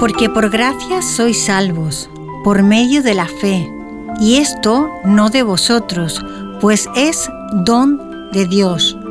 Porque por gracia sois salvos, por medio de la fe, y esto no de vosotros, pues es don de Dios,